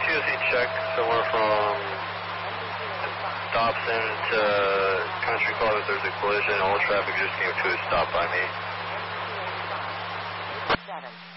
TOC check somewhere from Dobson to Country Club. If there's a collision, all traffic just came to a stop by me. 7.